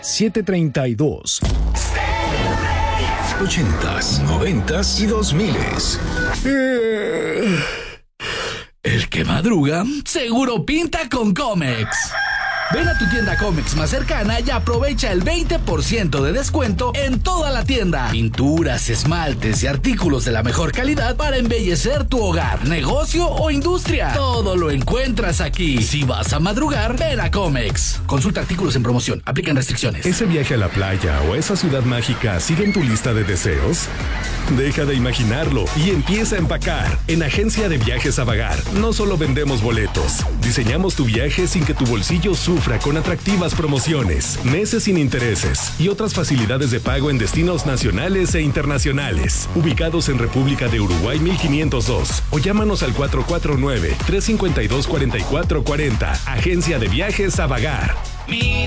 732. 80s, 90s y 2000s. El que madruga, seguro pinta con Comex. Ven a tu tienda Comex más cercana y aprovecha el 20% de descuento en toda la tienda. Pinturas, esmaltes y artículos de la mejor calidad para embellecer tu hogar, negocio o industria. Todo lo encuentras aquí. Si vas a madrugar, ven a Comex. Consulta artículos en promoción. Aplican restricciones. ¿Ese viaje a la playa o esa ciudad mágica sigue en tu lista de deseos? Deja de imaginarlo y empieza a empacar. En Agencia de Viajes Avagar no solo vendemos boletos, diseñamos tu viaje sin que tu bolsillo sufra con atractivas promociones, meses sin intereses y otras facilidades de pago en destinos nacionales e internacionales. Ubicados en República de Uruguay 1502 o llámanos al 449-352-4440. Agencia de Viajes Avagar.